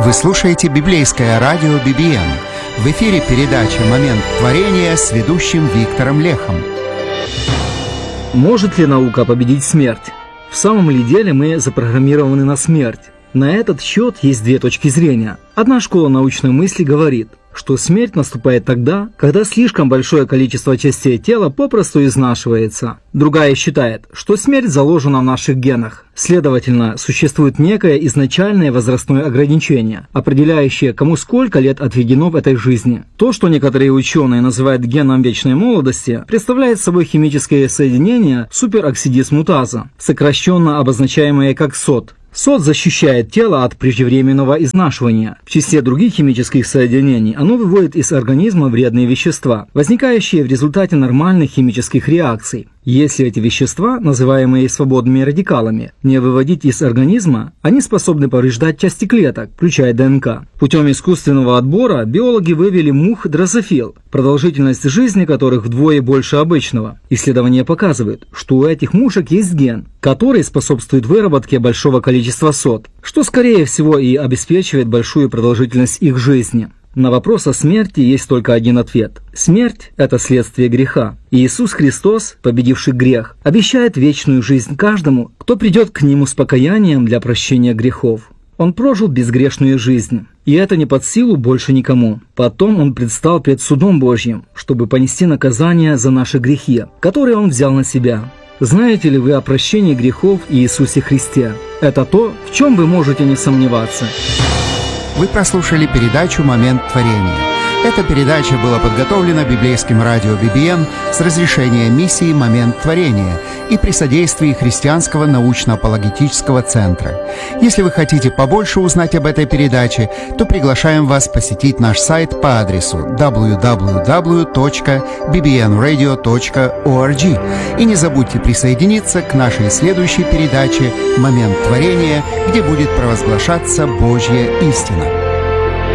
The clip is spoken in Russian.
Вы слушаете библейское радио BBN. В эфире передача «Момент творения» с ведущим Виктором Лехом. Может ли наука победить смерть? В самом ли деле мы запрограммированы на смерть? На этот счет есть две точки зрения. Одна школа научной мысли говорит, что смерть наступает тогда, когда слишком большое количество частей тела попросту изнашивается. Другая считает, что смерть заложена в наших генах. Следовательно, существует некое изначальное возрастное ограничение, определяющее, кому сколько лет отведено в этой жизни. То, что некоторые ученые называют геном вечной молодости, представляет собой химическое соединение супероксидиз-мутаза, сокращенно обозначаемое как СОТ. СОТ защищает тело от преждевременного изнашивания. В числе других химических соединений оно выводит из организма вредные вещества, возникающие в результате нормальных химических реакций. Если эти вещества, называемые свободными радикалами, не выводить из организма, они способны повреждать части клеток, включая ДНК. Путем искусственного отбора биологи вывели мух дрозофил, продолжительность жизни которых вдвое больше обычного. Исследования показывают, что у этих мушек есть ген, который способствует выработке большого количества СОТ, что скорее всего и обеспечивает большую продолжительность их жизни. На вопрос о смерти есть только один ответ. Смерть – это следствие греха. И Иисус Христос, победивший грех, обещает вечную жизнь каждому, кто придет к Нему с покаянием для прощения грехов. Он прожил безгрешную жизнь, и это не под силу больше никому. Потом Он предстал пред судом Божьим, чтобы понести наказание за наши грехи, которые Он взял на себя. Знаете ли вы о прощении грехов Иисусе Христе? Это то, в чем вы можете не сомневаться. Вы прослушали передачу «Момент творения». Эта передача была подготовлена библейским радио BBN с разрешения миссии «Момент творения» и при содействии Христианского научно-апологетического центра. Если вы хотите побольше узнать об этой передаче, то приглашаем вас посетить наш сайт по адресу www.bbnradio.org. И не забудьте присоединиться к нашей следующей передаче «Момент творения», где будет провозглашаться Божья истина.